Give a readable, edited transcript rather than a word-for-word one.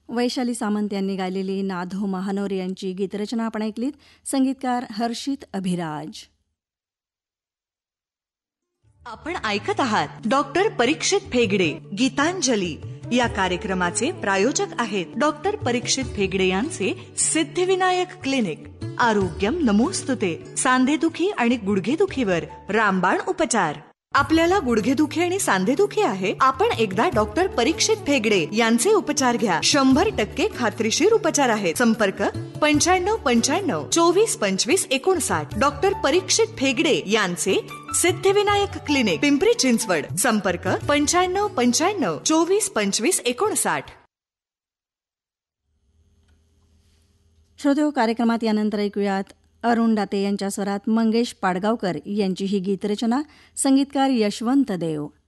वैशाली सामंत यांनी गायलेली नाधो महानोर यांची गीतरचना आपण ऐकलीत. संगीतकार हर्षित अभिराज. आपण ऐकत आहात डॉक्टर परीक्षित फेगडे गीतांजली या कार्यक्रमाचे प्रायोजक आहेत डॉक्टर परीक्षित फेगडे यांचे सिद्धिविनायक क्लिनिक. आरोग्यम नमोस्तुते. सांधेदुखी आणि गुडघेदुखीवर रामबाण उपचार. आपल्याला गुडघेदुखी आणि सांधेदुखी आहे, आपण एकदा डॉक्टर परीक्षित फेगडे यांचे उपचार घ्या. 100% खात्रीशीर उपचार आहेत. संपर्क 9595 24 25 59. डॉक्टर परीक्षित फेगडे यांचे सिद्धिविनायक क्लिनिक, पिंपरी चिंचवड. संपर्क 9595 24 25 59. श्रोतेहो, कार्यक्रमात यानंतर ऐकूयात अरुण दाते यांच्या स्वरात मंगेश पाडगावकर यांची ही गीतरचना. संगीतकार यशवंत देव.